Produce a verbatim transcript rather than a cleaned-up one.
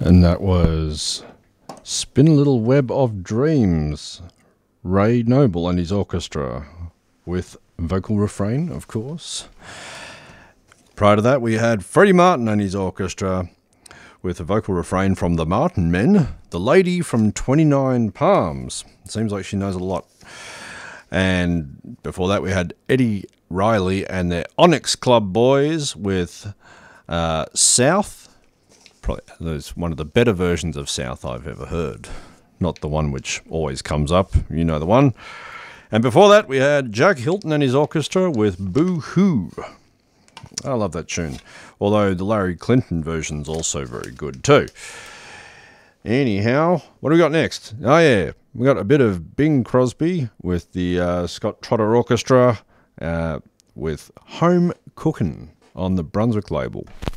And that was Spin a Little Web of Dreams, Ray Noble and his orchestra, with vocal refrain, of course. Prior to that, we had Freddie Martin and his orchestra, with a vocal refrain from the Martin Men, The Lady from twenty-nine Palms. Seems like she knows a lot. And before that, we had Eddie Riley and the Onyx Club Boys with uh, South. Probably there's one of the better versions of South I've ever heard. Not the one which always comes up. You know the one. And before that, we had Jack Hilton and his orchestra with Boo Hoo. I love that tune. Although the Larry Clinton version's also very good too. Anyhow, what do we got next? Oh yeah, we got a bit of Bing Crosby with the uh, Scott Trotter Orchestra uh, with Home Cookin' on the Brunswick label.